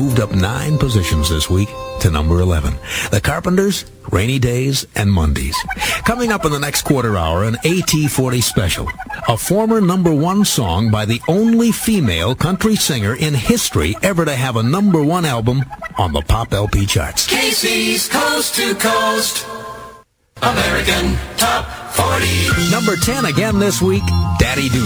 moved up 9 positions this week to number 11. The Carpenters, Rainy Days and Mondays. Coming up in the next quarter hour, an AT40 special. A former number 1 song by the only female country singer in history ever to have a number 1 album on the Pop LP charts. Casey's Coast to Coast American Top 40. Number 10 again this week, Daddy Do.